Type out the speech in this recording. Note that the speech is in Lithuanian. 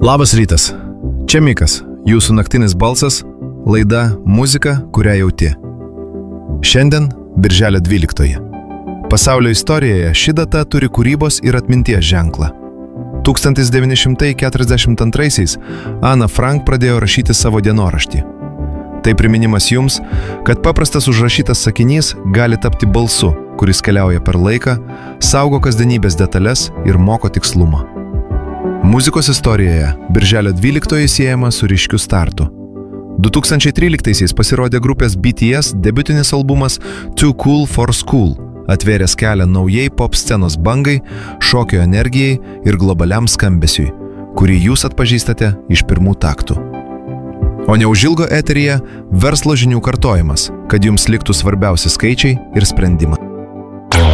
Labas rytas. Čia Mikas, jūsų naktinis balsas, laida Muzika, kurią jauti. Šiandien Birželio 12. Pasaulio istorijoje ši data turi kūrybos ir atminties ženklą. 1942-aisiais Ana Frank pradėjo rašyti savo dienoraštį. Tai priminimas jums, kad paprastas užrašytas sakinys gali tapti balsu, kuris keliauja per laiką, saugo kasdienybės detalės ir moko tikslumą. Muzikos istorijoje Birželio 12 siejama su ryškiu startu. 2013-aisiais pasirodė grupės BTS debiutinis albumas Too Cool for School, atvėręs kelią naujai pop scenos bangai, šokio energijai ir globaliam skambesiui, kurį jūs atpažįstate iš pirmų taktų. O neužilgo eteryje verslo žinių kartojimas, kad jums liktų svarbiausi skaičiai ir sprendimai.